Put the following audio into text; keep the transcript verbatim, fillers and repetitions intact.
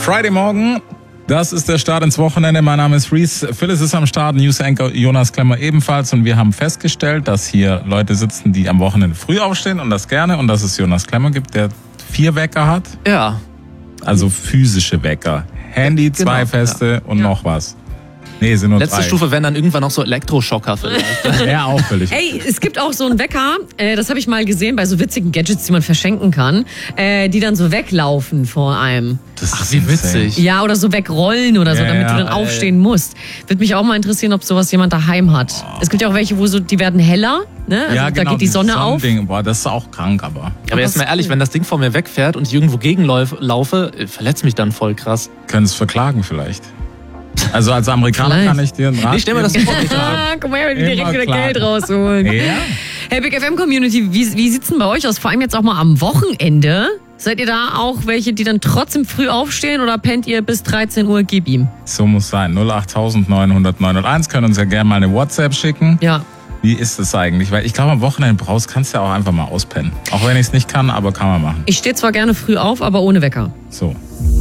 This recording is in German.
Friday Morgen. Das ist der Start ins Wochenende. Mein Name ist Reese. Phyllis ist am Start, News Anchor Jonas Klemmer ebenfalls. Und wir haben festgestellt, dass hier Leute sitzen, die am Wochenende früh aufstehen und das gerne. Und dass es Jonas Klemmer gibt, der vier Wecker hat. Ja. Also physische Wecker. Handy, zwei genau, feste ja. und ja. noch was. Nee, sind nur Letzte drei. Stufe wären dann irgendwann noch so Elektroschocker vielleicht. Ja, auch völlig. Ey, es gibt auch so einen Wecker, äh, das habe ich mal gesehen bei so witzigen Gadgets, die man verschenken kann, äh, die dann so weglaufen vor einem. Das Ach, wie witzig. Ja, oder so wegrollen oder so, ja, damit ja, du dann ey. aufstehen musst. Würde mich auch mal interessieren, ob sowas jemand daheim hat. Oh. Es gibt ja auch welche, wo so, die werden heller, ne? Also ja, da genau, geht die Sonne auf. Boah, das ist auch krank, aber. Ja, aber jetzt mal ehrlich, wenn das Ding vor mir wegfährt und ich irgendwo gegenlaufe, verletzt mich dann voll krass. Können es verklagen vielleicht. Also als Amerikaner Vielleicht. kann ich dir einen Rat Ich stell mir das vor, nicht Ah, guck mal her, wie die direkt wieder klar. Geld rausholen. Ja. Hey, Big F M Community, wie, wie sieht's denn bei euch aus? Vor allem jetzt auch mal am Wochenende. Seid ihr da auch welche, die dann trotzdem früh aufstehen oder pennt ihr bis dreizehn Uhr, gib ihm? So muss sein. null acht neun null null neun null eins können uns ja gerne mal eine WhatsApp schicken. Ja. Wie ist es eigentlich? Weil ich glaube, am Wochenende brauchst kannst du ja auch einfach mal auspennen. Auch wenn ich es nicht kann, aber kann man machen. Ich stehe zwar gerne früh auf, aber ohne Wecker. So.